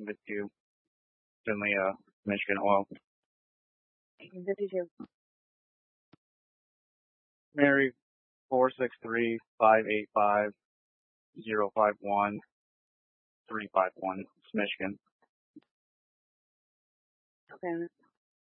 52, Finley, Michigan Oil. 52. Mary 463-585-051-351, Michigan. Okay.